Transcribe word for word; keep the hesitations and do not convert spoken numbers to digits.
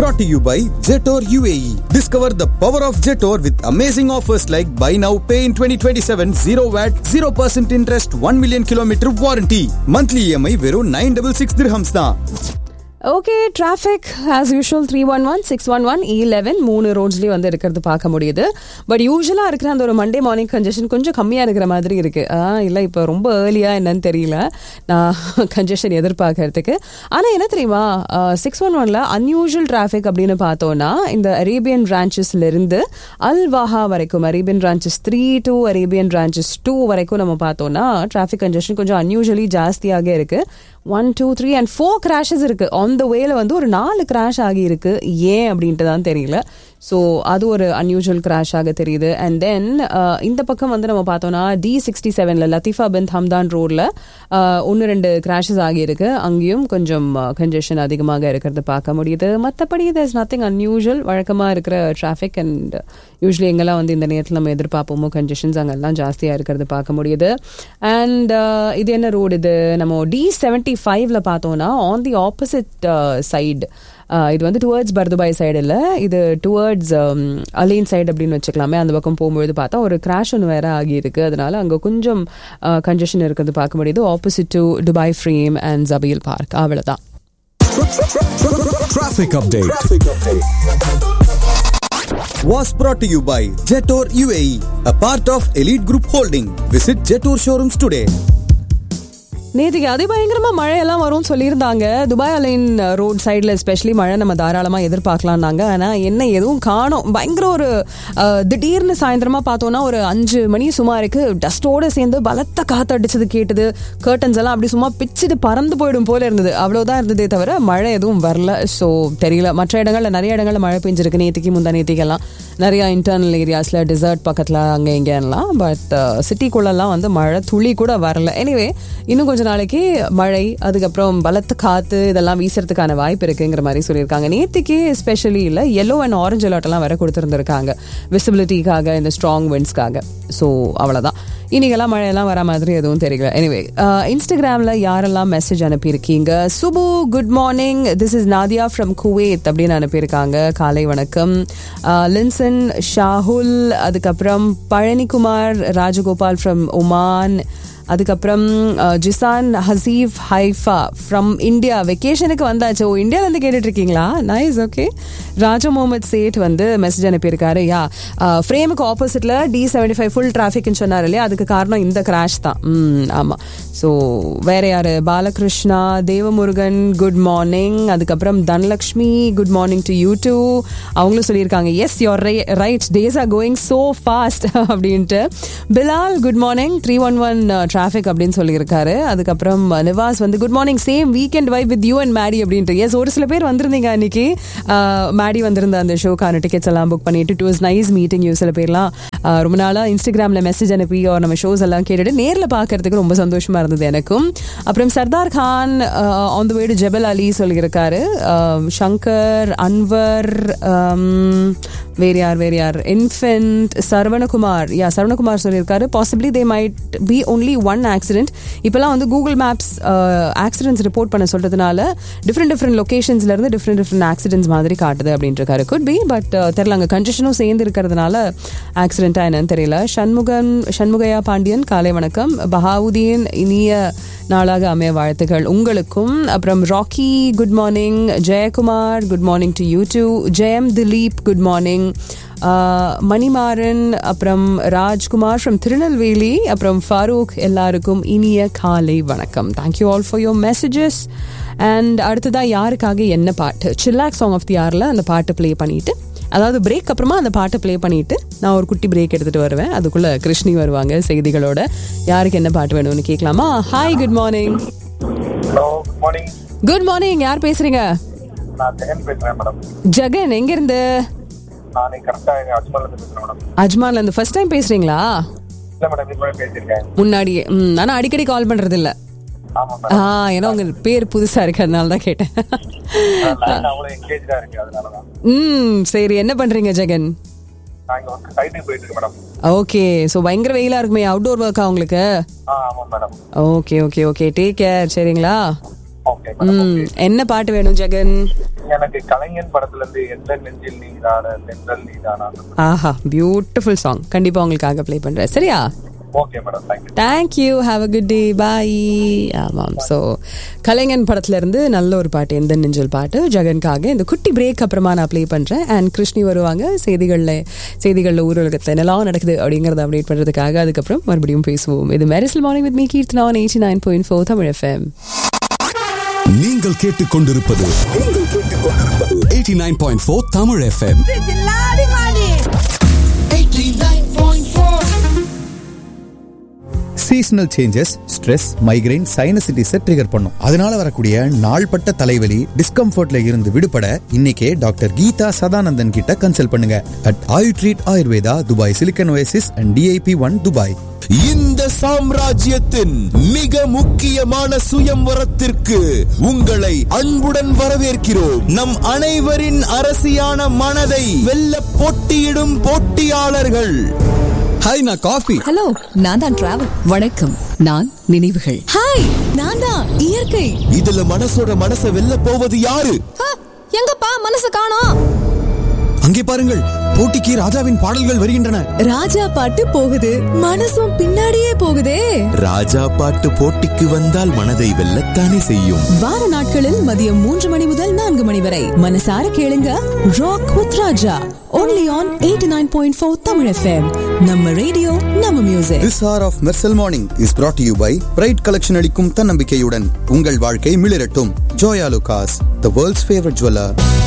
brought to you by Jetor U A E. Discover the power of Jetor with amazing offers like buy now, pay in twenty twenty-seven, zero watt, zero percent interest, one million kilometer warranty. Monthly E M I verum nine six six dirhams da. Okay, traffic as usual three one one six one one eleven மூணு ரோட்ஸ்லயே வந்து இருக்கிறது பார்க்க முடியுது. But யூசுவலா இருக்கிற அந்த ஒரு Monday morning congestion கொஞ்சம் கம்மியா இருக்கிற மாதிரி இருக்கு. இல்ல இப்போ ரொம்ப ஏர்லியா என்னன்னு தெரியல நான் கன்ஜெஷன் எதிர்பார்க்கறதுக்கு. ஆனா என்ன தெரியுமா, சிக்ஸ் ஒன் ஒன்ல அன்யூஷுவல் டிராஃபிக் அப்படின்னு பார்த்தோம்னா இந்த அரேபியன் பிரான்ச்சஸ்ல இருந்து அல் வாஹா வரைக்கும், Arabian branches three to Arabian branches two வரைக்கும் நம்ம பார்த்தோம்னா டிராஃபிக் கன்ஜெஷன் கொஞ்சம் அன்யூஷுவலி ஜாஸ்தியாக இருக்கு. One two three and four crashes இருக்கு. ஆன் த வேல வந்து ஒரு நாலு கிராஷ் ஆகி இருக்கு. ஏன் அப்படின்ட்டு தான் தெரியல. ஸோ அது ஒரு அன்யூஷுவல் கிராஷ் ஆக தெரியுது. அண்ட் தென் இந்த பக்கம் வந்து நம்ம பார்த்தோம்னா டி சிக்ஸ்டி செவன்ல லத்தீஃபா பின் ஹம்தான் ரோட்ல ஒன்று ரெண்டு கிராஷஸ் ஆகியிருக்கு. அங்கேயும் கொஞ்சம் கன்ஜெஷன் அதிகமாக இருக்கிறது பார்க்க முடியுது. மற்றபடி தேர் இஸ் நத்திங் அன்யூஷுவல். வழக்கமாக இருக்கிற டிராஃபிக் அண்ட் யூஸ்வலி எங்கெல்லாம் வந்து இந்த நேரத்தில் நம்ம எதிர்பார்ப்போமோ கன்ஜெஷன்ஸ் அங்கெல்லாம் ஜாஸ்தியாக இருக்கிறது பார்க்க முடியுது. அண்ட் இது என்ன ரோடு இது, நம்ம டி செவன்டி ஃபைவ்ல பார்த்தோம்னா ஆன் தி ஆப்போசிட் சைடு, இது வந்து டுவர்ட்ஸ் பர்துபாய் சைடு இல்லை, இது டுவர்ட்ஸ் அலைன் சைடு அப்படின்னு வச்சுக்கலாமே. அந்த பக்கம் போகும்போது பார்த்தா ஒரு கிராஷ் ஒன்று வேற ஆகியிருக்கு. அதனால அங்கே கொஞ்சம் கன்ஜெஷன் இருக்கிறது பார்க்க முடியுது. Opposite to Dubai frame and Zabeel park. அவ்வளோதான். Traffic update was brought to you by Jetor U A E, a part of Elite Group Holding. Visit Jetor showrooms today. நேற்றுக்கு அதிபயங்கரமா மழையெல்லாம் வரும்னு சொல்லியிருந்தாங்க. துபாய் அலைன் ரோட் சைடில் especially மழை நம்ம தாராளமாக எதிர்பார்க்கலாம்னாங்க. ஆனால் என்ன எதுவும் காணோம். பயங்கர ஒரு திடீர்னு சாயந்தரமாக பார்த்தோன்னா ஒரு அஞ்சு மணி சுமாருக்கு டஸ்டோடு சேர்ந்து பலத்த காற்று அடிச்சது கேட்டது. கர்டன்ஸ் எல்லாம் அப்படி சும்மா பிச்சுட்டு பறந்து போயிடும் போல இருந்தது. அவ்வளோதான் இருந்ததே தவிர மழை எதுவும் வரல. ஸோ தெரியல, மற்ற இடங்களில் நிறைய இடங்களில் மழை பெஞ்சிருக்கு. நேற்றுக்கு முந்தா நேற்றுக்கெல்லாம் நிறையா இன்டர்னல் ஏரியாஸில் டிசர்ட் பக்கத்தில் அங்கே இங்கேலாம். பட் சிட்டிக்குள்ளெல்லாம் வந்து மழை துளி கூட வரல. எனிவே இன்னும் கொஞ்சம் நாளைக்கு மழை, அதுக்கப்புறம் பலத்த காற்று இதெல்லாம் வீசுறதுக்கான வாய்ப்பு இருக்குங்கிற மாதிரி சொல்லியிருக்காங்க. நேற்றுக்கே எஸ்பெஷலி இல்லை, எல்லோ அண்ட் ஆரஞ்சு அலர்ட் எல்லாம் வேற கொடுத்துருந்துருக்காங்க விசிபிலிட்டிக்காக, இந்த ஸ்ட்ராங் விண்ட்ஸ்க்காக. ஸோ அவ்வளோதான். இன்னைக்கெல்லாம் மழையெல்லாம் வர மாதிரி எதுவும் தெரியல. எனிவே இன்ஸ்டாகிராமில் யாரெல்லாம் message அனுப்பியிருக்கீங்க. Subu good morning, this is Nadia from Kuwait அப்படின்னு அனுப்பியிருக்காங்க. காலை வணக்கம். லின்சன் ஷாஹுல், அதுக்கப்புறம் பழனிக்குமார் ராஜகோபால் ஃப்ரம் ஒமான், அதுக்கப்புறம் Jizan Haseef Haifa from India. வெக்கேஷனுக்கு வந்தாச்சு. ஓ, இந்தியாவிலேருந்து கேட்டுட்டு இருக்கீங்களா? நைஸ். ஓகே. ராஜா முகமது சேட் வந்து மெசேஜ் அனுப்பியிருக்காரு. யா, ஃப்ரேமுக்கு ஆப்போசிட்ல டி செவன்டி ஃபைவ் ஃபுல் டிராஃபிக்னு சொன்னார் இல்லையா, அதுக்கு காரணம் இந்த கிராஷ் தான். ம் ஆமாம். ஸோ வேற யாரு, பாலகிருஷ்ணா, தேவமுருகன் குட் மார்னிங், அதுக்கப்புறம் Dhanalakshmi good morning to you two. அவங்களும் சொல்லியிருக்காங்க S your right, days are going so fast அப்படின்ட்டு. Bilal good morning, three one one traffic அப்படின்னு சொல்லியிருக்காரு. அதுக்கப்புறம் நிவாஸ் வந்து good morning, same weekend vibe with you and Maddy அப்படின்ட்டு. எஸ், ஒரு சில பேர் வந்திருந்தீங்க அன்னைக்கு. மேடி வந்திருந்த அந்த ஷோக்கான டிக்கெட்ஸ் எல்லாம் புக் பண்ணிட்டு it was nice meeting you. சில பேர்லாம் ரொம்ப நாளாக இன்ஸ்டாகிராமில் மெசேஜ் அனுப்பி நம்ம ஷோஸ் எல்லாம் கேட்டுட்டு நேரில் பார்க்கறதுக்கு ரொம்ப சந்தோஷமா இருந்தது எனக்கும். அப்புறம் Sardar Khan on the way to ஜபல் அலி சொல்லியிருக்காரு. சங்கர், அன்வர், வேறு யார் வேறு யார் இன்ஃபென்ட், சரவணகுமார், யா சரவணகுமார் சொல்லியிருக்காரு. Possibly they might be only one accident. இப்போலாம் வந்து கூகுள் மேப்ஸ் ஆக்சிடென்ட்ஸ் ரிப்போர்ட் பண்ண சொல்றதுனால டிஃப்ரெண்ட் டிஃப்ரெண்ட் லொக்கேஷன்ஸ்ல இருந்து டிஃப்ரெண்ட் டிஃப்ரெண்ட் ஆக்சிடென்ட்ஸ் மாதிரி காட்டுது அப்படின்ட்டு இருக்காரு. குட் பி, பட் தெரியல, அங்கே கன்ஜெஷனும் சேர்ந்து இருக்கிறதுனால ஆக்சிடென்ட்டா என்னன்னு தெரியல. சண்முகன் சண்முகையா பாண்டியன் காலை வணக்கம். பஹாவுதீன் இனிய நாளாக அமைய வாழ்த்துக்கள் உங்களுக்கும். அப்புறம் rakhi good morning, Jayakumar good morning to you two, Jayam Dilip good morning, Manimaran, அப்புறம் ராஜ்குமார் ஃப்ரம் திருநெல்வேலி, அப்புறம் ஃபாரூக், எல்லாருக்கும் இனிய காலை வணக்கம். Thank you all for your messages. And அடுத்ததான் யாருக்காக என்ன பாட்டு, சில்லாக் சாங் ஆஃப் தி ஆர்ல அந்த பாட்டு ப்ளே பண்ணிட்டு, அதாவது பிரேக் அப்புறமா அந்த பாட்டை ப்ளே பண்ணிட்டு நான் ஒரு குட்டி பிரேக் எடுத்துட்டு வருவேன். அதுக்குள்ள கிருஷ்ணி வருவாங்க செய்திகளோட. யாருக்கு என்ன பாட்டு வேணும்னு கேட்கலாமா? Hi, good morning. Hello, good morning. Good morning. யார் பேசுறீங்க? நான் ஜெகன் பேசுறேன் மேடம். ஜெகன் எங்க இருந்து? நான் கரெக்ட்டா அஜ்மான்ல இருந்து பேசுறேன் மேடம். அஜ்மான்ல இருந்து ஃபர்ஸ்ட் டைம் பேசுறீங்களா? இல்ல மேடம், இதுக்கு பேசிருக்கேன் முன்னாடியே. ம், ஆனா அடிக்கடி கால் பண்றது இல்ல. ஆமா மேடம். ஆ, ஏன்னா உங்க பேர் புதுசா இருக்கு, அதனால தான் கேட்டேன். நான் அவ்வளவு என்கேஜ்டா இருக்கேன், அதனால தான். ம், சரி. என்ன பண்றீங்க ஜெகன்? நான் இங்க ஒரு சைட்டுக்கு போயிட்டு இருக்கேன் மேடம். ஓகே. சோ பயங்கர வெயிலா இருக்குமே, அவுட்டோர் ஒர்க்கா உங்களுக்கு? ஆ, ஆமா madam. Okay okay okay, take care. சரிங்களா? Okay madam. ம், என்ன பாட்டு வேணும் ஜெகன்? எனக்கு கலைஞன் படத்துல இருந்து எந்த நெஞ்சில் நீதான தென்றல் நீதானா. ஆஹா, பியூட்டிஃபுல் சாங். கண்டிப்பா உங்களுக்காக ப்ளே பண்றேன். சரியா? Okay madam, thank you. Thank you, have a good day, பாய். ஆமாம், ஸோ கலைஞன் படத்துல இருந்து நல்ல ஒரு பாட்டு, எந்த நெஞ்சல் பாட்டு ஜெகனுக்காக இந்த குட்டி பிரேக் அப்புறமா நான் ப்ளே பண்றேன். அண்ட் கிருஷ்ணி வருவாங்க செய்திகளில் செய்திகளில் ஊரகத்தில் என்னெல்லாம் நடக்குது அப்படிங்கறத அப்டேட் பண்றதுக்காக. அதுக்கப்புறம் மறுபடியும் பேசுவோம். இது Mersal morning with me Keerthana on eighty-nine point four Tamil FM. நீங்கள் கேட்டுக்கொண்டிருப்பது eighty-nine point four Tamil FM. Seasonal changes, stress, migraine, சைனசிட்டிஸை trigger பண்ணும். அதனால வரக்கூடிய நாள்பட்ட தலைவலி, டிஸ்கம்ஃபர்ட்ல இருந்து விடுபட இன்னைக்கே டாக்டர் கீதா சதானந்தன் கிட்ட கன்சல்ட் பண்ணுங்க. At Ayu treat Ayurveda, Dubai silicon oasis and DIP one Dubai. இந்த சாம்ராஜ்யத்தின் மிக முக்கியமான சுயம்வரத்திற்கு உங்களை அன்புடன் வரவேற்கிறோம். நம் அனைவரின் அரசியான மனதை வெல்ல போட்டியிடும் போட்டியாளர்கள். ஹாய், நான் காஃபி. ஹலோ, நான் தான் டிராவல். வணக்கம், நான் நினைவுகள். ஹாய், நான் தான் இயற்கை. இதுல மனசோட மனசை வெல்ல போவது யாரு? எங்கப்பா மனசு காணோம். அங்கே பாருங்கள், போட்டிக்கு ராஜாவின் பாடல்கள் வருகின்றன. ராஜா பாட்டு போகுது, மனசும் பின்னாடியே போகுதே. ராஜா பாட்டு போட்டிக்கு வந்தால் மனதை வெல்லத்தானே செய்யும். வார நாட்களில் மதியம் மூன்று மணி முதல் நான்கு மணி வரை மனசார கேளுங்க. Rock with Raja, only on eighty-nine point four Tamil FM. நம்ம ரேடியோ, நம்ம music. This hour of Mersal Morning is brought to you by Pride Collection. அளிக்கும் தன்னம்பிக்கையுடன் உங்கள் வாழ்க்கை மிளிரட்டும். Joya Lucas, the world's favorite jeweler.